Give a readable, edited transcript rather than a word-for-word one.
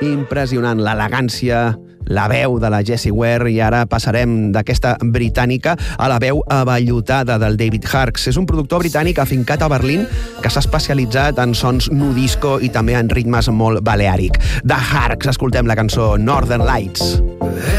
Impressionant, l'elegància, la veu de la Jessie Ware, i ara passarem d'aquesta britànica a la veu avellutada del David Harks. És un productor britànic afincat a Berlín que s'ha especialitzat en sons nu disco i també en ritmes molt baleàric. De Harks escoltem la cançó Northern Lights.